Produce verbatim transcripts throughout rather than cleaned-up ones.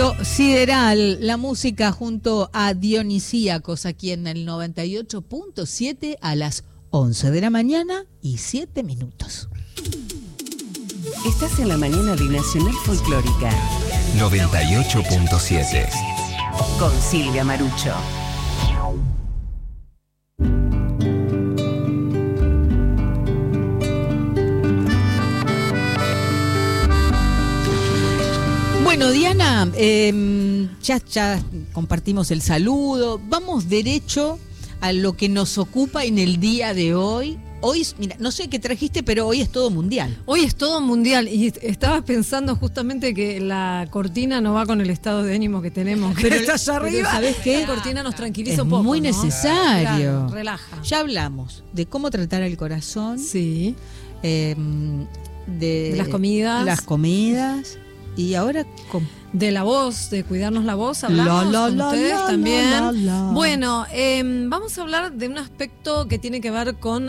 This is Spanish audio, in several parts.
Trío Sideral, la música junto a Dionisíacos aquí en el noventa y ocho punto siete a las once de la mañana y siete minutos. Estás en la mañana de Nacional Folclórica noventa y ocho punto siete con Silvia Marucho. Bueno, Diana, eh, ya, ya compartimos el saludo. Vamos derecho a lo que nos ocupa en el día de hoy. Hoy, mira, no sé qué trajiste, pero hoy es todo mundial. Hoy es todo mundial y estaba pensando justamente que la cortina no va con el estado de ánimo que tenemos. Que Pero está allá arriba. ¿Sabes qué? La cortina nos tranquiliza es un poco. muy ¿no? necesario. Claro, relaja. Ya hablamos de cómo tratar el corazón. Sí. Eh, de, de las comidas. Las comidas. Y ahora con... de la voz, de cuidarnos la voz, hablamos la, la, con la, ustedes la, también. la, la, la. Bueno, eh, vamos a hablar de un aspecto que tiene que ver con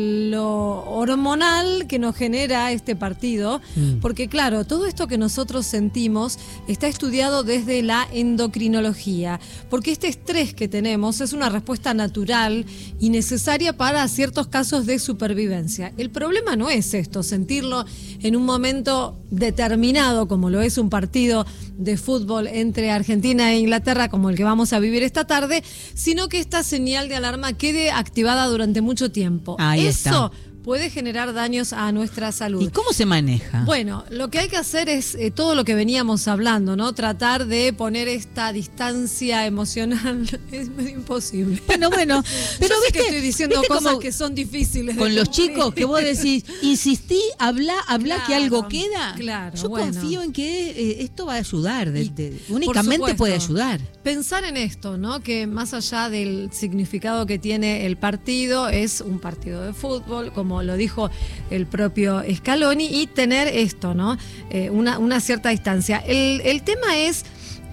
lo hormonal que nos genera este partido, mm. porque claro, todo esto que nosotros sentimos está estudiado desde la endocrinología, porque este estrés que tenemos es una respuesta natural y necesaria para ciertos casos de supervivencia. El problema no es esto, sentirlo en un momento determinado, como lo es un partido de fútbol entre Argentina e Inglaterra, como el que vamos a vivir esta tarde, sino que esta señal de alarma quede activada durante mucho tiempo. Ahí Eso está. puede generar daños a nuestra salud. ¿Y cómo se maneja? Bueno, lo que hay que hacer es eh, todo lo que veníamos hablando, ¿no? Tratar de poner esta distancia emocional. Es medio imposible. Bueno, bueno, pero yo sé viste, que estoy diciendo viste cosas como que son difíciles con de los cumplir. chicos que vos decís, insistí, habla, habla Claro, que algo queda. claro, Yo bueno. confío en que eh, esto va a ayudar, de, Y, de, únicamente supuesto, puede ayudar. Pensar en esto, ¿no? Que más allá del significado que tiene el partido, es un partido de fútbol, como lo dijo el propio Scaloni, y tener esto, ¿no? Eh, una, una cierta distancia. El, el tema es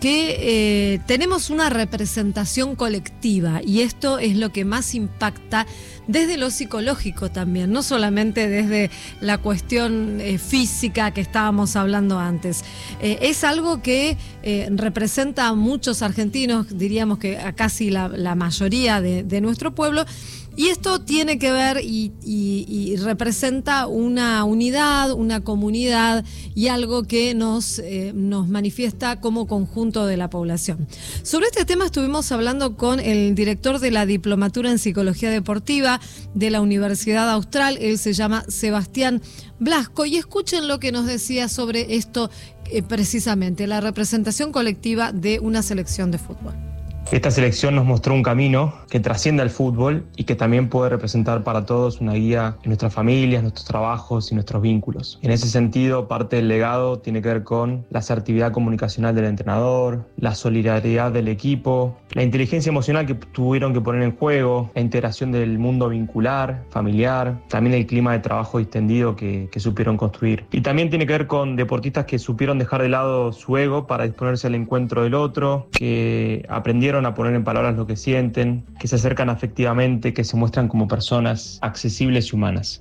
que eh, tenemos una representación colectiva y esto es lo que más impacta desde lo psicológico también, no solamente desde la cuestión eh, física que estábamos hablando antes. Eh, es algo que eh, representa a muchos argentinos, diríamos que a casi la, la mayoría de, de nuestro pueblo. Y esto tiene que ver y, y, y representa una unidad, una comunidad y algo que nos, eh, nos manifiesta como conjunto de la población. Sobre este tema estuvimos hablando con el director de la Diplomatura en Psicología Deportiva de la Universidad Austral. Él se llama Sebastián Blasco y escuchen lo que nos decía sobre esto eh, precisamente, la representación colectiva de una selección de fútbol. Esta selección nos mostró un camino que trasciende al fútbol y que también puede representar para todos una guía en nuestras familias, nuestros trabajos y nuestros vínculos. En ese sentido, parte del legado tiene que ver con la asertividad comunicacional del entrenador, la solidaridad del equipo, la inteligencia emocional que tuvieron que poner en juego, la integración del mundo vincular, familiar, también el clima de trabajo distendido que, que supieron construir. Y también tiene que ver con deportistas que supieron dejar de lado su ego para disponerse al encuentro del otro, que aprendieron a poner en palabras lo que sienten, que se acercan afectivamente, que se muestran como personas accesibles y humanas.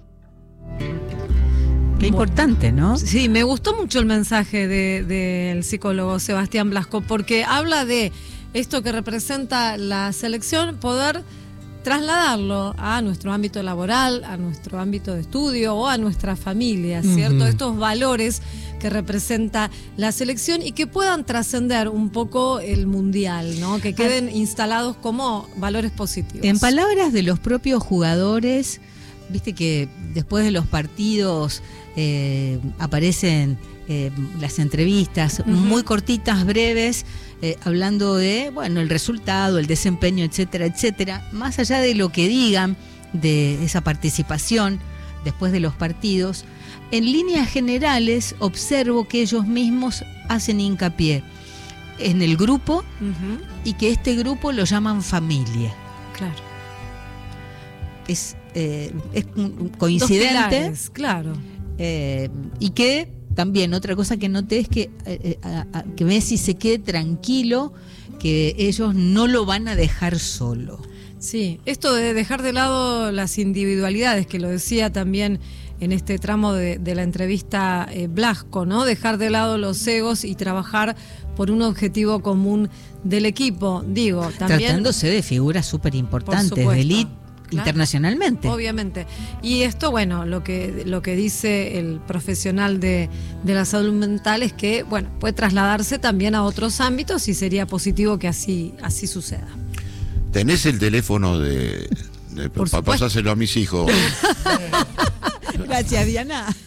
Qué importante, ¿no? Sí, me gustó mucho el mensaje de, del psicólogo Sebastián Blasco, porque habla de esto que representa la selección, poder trasladarlo a nuestro ámbito laboral, a nuestro ámbito de estudio o a nuestra familia, ¿cierto? Uh-huh. Estos valores que representa la selección y que puedan trascender un poco el mundial, ¿no? Que queden instalados como valores positivos. En palabras de los propios jugadores, viste que después de los partidos eh, aparecen eh, las entrevistas uh-huh. muy cortitas, breves, eh, hablando de, bueno, el resultado, el desempeño, etcétera, etcétera. Más allá de lo que digan de esa participación después de los partidos, en líneas generales observo que ellos mismos hacen hincapié en el grupo uh-huh. y que este grupo lo llaman familia. Claro. Es, eh, es coincidente. Dos pilares, claro. Eh, y que también otra cosa que noté es que, eh, a, a, que Messi se quede tranquilo, que ellos no lo van a dejar solo. Sí, esto de dejar de lado las individualidades, que lo decía también en este tramo de, de la entrevista eh, Blasco, ¿no? Dejar de lado los egos y trabajar por un objetivo común del equipo. Digo, también tratándose de figuras súper importantes, de elite. Claro, internacionalmente. Obviamente. Y esto, bueno, lo que, lo que dice el profesional de, de la salud mental es que, bueno, puede trasladarse también a otros ámbitos y sería positivo que así, así suceda. ¿Tenés el teléfono de, de para pasártelo a mis hijos? Gracias, Diana.